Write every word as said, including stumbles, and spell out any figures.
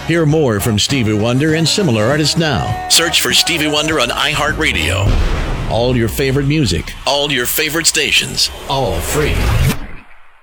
Hear more from Stevie Wonder and similar artists now. Search for Stevie Wonder on iHeartRadio. All your favorite music, all your favorite stations, all free.